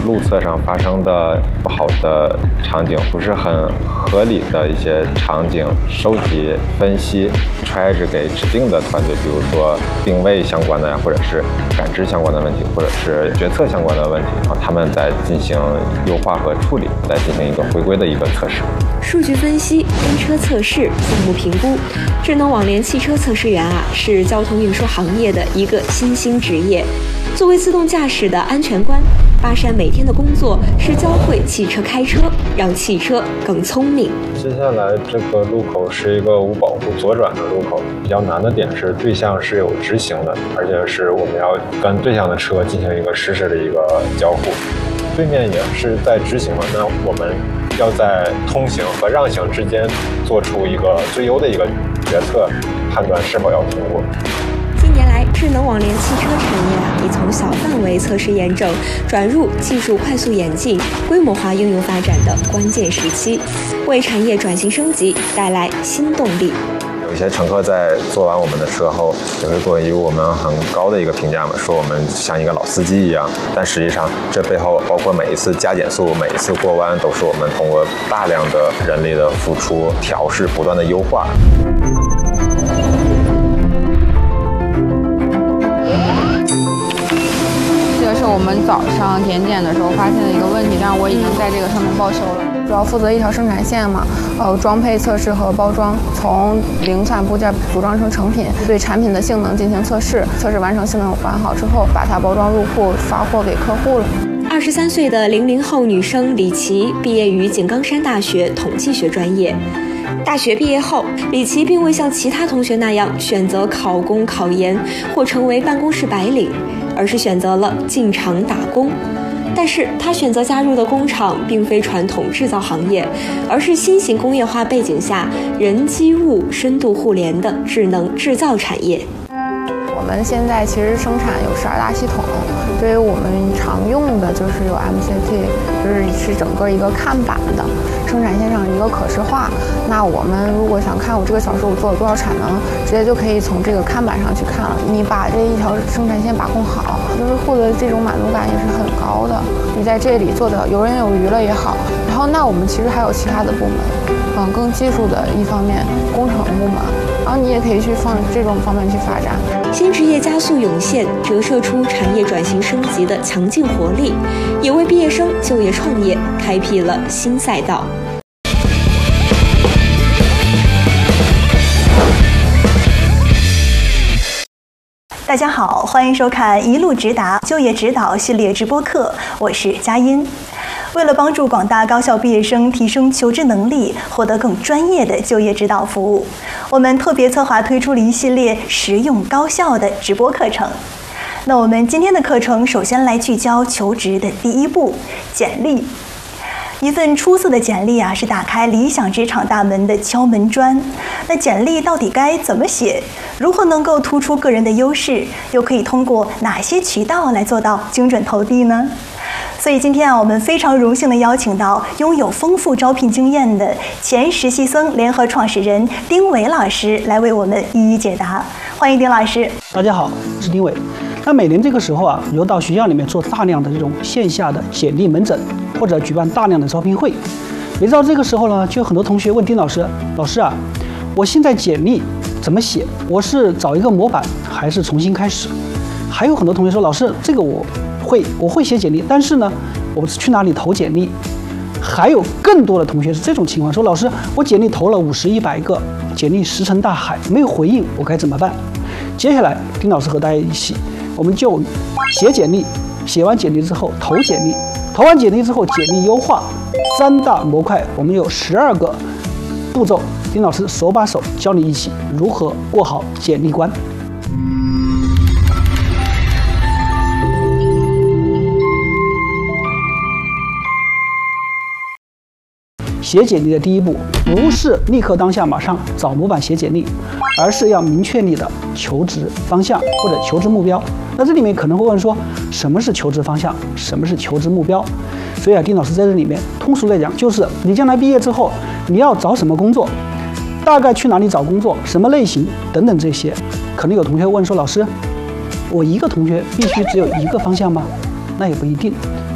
路侧上发生的不好的场景，不是很合理的一些场景，收集、分析，揣着给指定的团队，比如说定位相关的呀，或者是感知相关的问题，或者是决策相关的问题，然后他们再进行优化和处理，再进行一个回归的一个测试。 数据分析、跟车测试、项目评估，智能网联汽车测试员是交通运输行业的一个新兴职业。作为自动驾驶的安全官，巴山每天的工作是教会汽车开车，让汽车更聪明。 接下来这个路口是一个无保护左转的路口，比较难的点是对向是有直行的，而且是我们要跟对向的车进行一个实时的一个交互。对面也是在直行了，那我们要在通行和让行之间做出一个最优的一个决策，判断是否要通过。 近年来，智能网联汽车产业已从小范围测试验证转入技术快速演进、规模化应用发展的关键时期，为产业转型升级带来新动力。 有些乘客在坐完我们的车后，也会给予我们很高的一个评价嘛，说我们像一个老司机一样。但实际上，这背后包括每一次加减速、每一次过弯，都是我们通过大量的人力的付出、调试、不断的优化。 这个是我们早上检的时候发现的一个问题，但是我已经在这个上面报修了。主要负责一条生产线嘛，装配测试和包装，从零散部件组装成成品，对产品的性能进行测试，测试完成、性能完好之后，把它包装入库，发货给客户了。 23岁的00后女生李琦毕业于井冈山大学统计学专业。大学毕业后，李琦并未像其他同学那样选择考公考研或成为办公室白领，而是选择了进厂打工。但是他选择加入的工厂并非传统制造行业，而是新型工业化背景下人机物深度互联的智能制造产业。 我们现在其实生产有12大系统，对于我们常用的就是有 MCT， 是整个一个看板的生产线上一个可视化。那我们如果想看我这个小时我做了多少产能，直接就可以从这个看板上去看了。你把这一条生产线把控好，就是获得这种满足感也是很高的。你在这里做的游刃有余了也好，然后那我们其实还有其他的部门，更技术的一方面，工程部门，然后你也可以去放这种方面去发展。 新职业加速涌现，折射出产业转型升级的强劲活力，也为毕业生就业创业开辟了新赛道。 大家好，欢迎收看一路直达就业指导系列直播课，我是佳音。为了帮助广大高校毕业生提升求职能力，获得更专业的就业指导服务，我们特别策划推出了一系列实用高效的直播课程。那我们今天的课程首先来聚焦求职的第一步——简历。一份出色的简历是打开理想职场大门的敲门砖。那简历到底该怎么写？如何能够突出个人的优势？又可以通过哪些渠道来做到精准投递呢？所以今天我们非常荣幸地邀请到拥有丰富招聘经验的前实习生联合创始人丁伟老师来为我们一一解答。欢迎丁老师。 大家好，我是丁伟。那每年这个时候有到学校里面做大量的这种线下的简历门诊，或者举办大量的招聘会。每到这个时候呢，就有很多同学问丁老师：“老师我现在简历怎么写？我是找一个模板，还是重新开始？”还有很多同学说：“老师，这个我会写简历，但是呢，我去哪里投简历？”还有更多的同学是这种情况，说：“老师，我简历投了50、100个，简历石沉大海，没有回应，我该怎么办？”接下来，丁老师和大家一起，我们就写简历，写完简历之后投简历，投完简历之后简历优化3大模块，我们有12个步骤，丁老师手把手教你一起如何过好简历关。写简历的第一步，不是立刻当下马上找模板写简历，而是要明确你的求职方向或者求职目标。那这里面可能会问说，什么是求职方向，什么是求职目标？所以丁老师在这里面通俗来讲，就是你将来毕业之后，你要找什么工作，大概去哪里找工作，什么类型等等这些。可能有同学问说，老师，我一个同学必须只有一个方向吗？那也不一定。